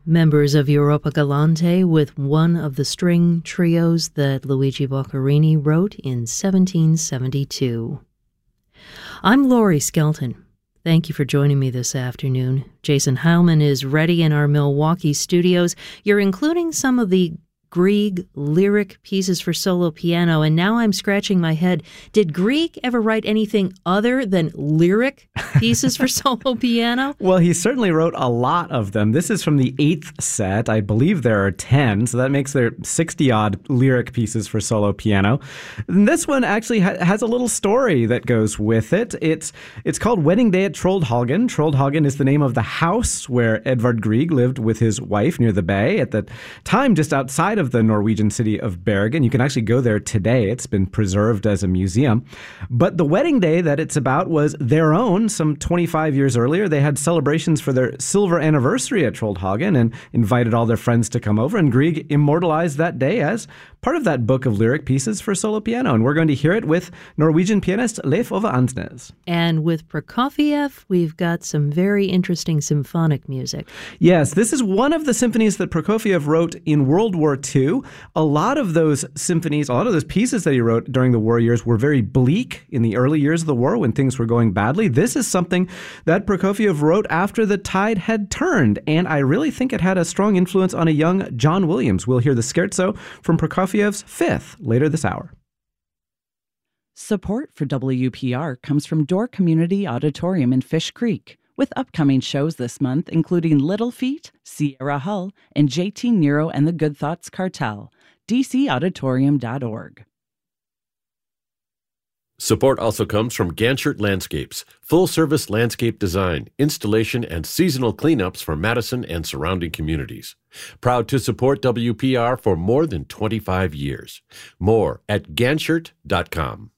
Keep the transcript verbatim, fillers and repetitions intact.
Members of Europa Galante with one of the string trios that Luigi Boccherini wrote in seventeen seventy-two. I'm Laurie Skelton. Thank you for joining me this afternoon. Jason Heilman is ready in our Milwaukee studios. You're including some of the Grieg lyric pieces for solo piano, and now I'm scratching my head. Did Grieg ever write anything other than lyric pieces for solo piano? Well, he certainly wrote a lot of them. This is from the eighth set. I believe there are ten, so that makes there sixty-odd lyric pieces for solo piano. And this one actually ha- has a little story that goes with it. It's it's called Wedding Day at Troldhagen. Troldhagen is the name of the house where Edvard Grieg lived with his wife near the bay, at the time just outside of the Norwegian city of Bergen. You can actually go there today. It's been preserved as a museum. But the wedding day that it's about was their own. Some twenty-five years earlier, they had celebrations for their silver anniversary at Troldhagen and invited all their friends to come over. And Grieg immortalized that day as part of that book of lyric pieces for solo piano. And we're going to hear it with Norwegian pianist Leif Ove Ansnes. And with Prokofiev, we've got some very interesting symphonic music. Yes, this is one of the symphonies that Prokofiev wrote in World War Two. A lot of those symphonies, a lot of those pieces that he wrote during the war years were very bleak in the early years of the war when things were going badly. This is something that Prokofiev wrote after the tide had turned, and I really think it had a strong influence on a young John Williams. We'll hear the scherzo from Prokofiev's Fifth later this hour. Support for W P R comes from Door Community Auditorium in Fish Creek, with upcoming shows this month including Little Feat, Sierra Hull, and J T Nero and the Good Thoughts Cartel. d c auditorium dot org. Support also comes from Ganchert Landscapes, full-service landscape design, installation, and seasonal cleanups for Madison and surrounding communities. Proud to support W P R for more than twenty-five years. More at ganchert dot com.